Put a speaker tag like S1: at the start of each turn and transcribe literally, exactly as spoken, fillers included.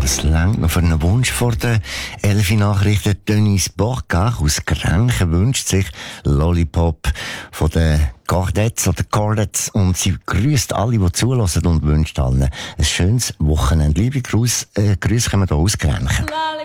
S1: Das längt noch für einen Wunsch vor den Elfi Nachrichten. Denise Borgach aus Grenchen wünscht sich Lollipop von den Cordettes oder Cordettes und sie grüßt alle, die zulassen und wünscht allen ein schönes Wochenende. Liebe Grüße, äh, Grüße kommen hier aus Grenchen.